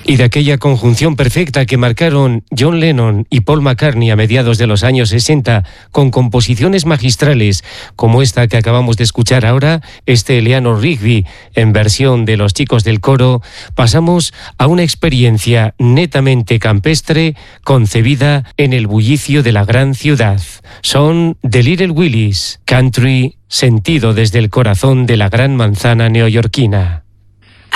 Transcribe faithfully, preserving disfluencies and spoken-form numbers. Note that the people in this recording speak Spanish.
Y de aquella conjunción perfecta que marcaron John Lennon y Paul McCartney a mediados de los años sesenta, con composiciones magistrales como esta que acabamos de escuchar ahora, este Eleanor Rigby en versión de los Chicos del Coro, pasamos a una experiencia netamente campestre concebida en el bullicio de la gran ciudad. Son The Little Willies, country sentido desde el corazón de la gran manzana neoyorquina.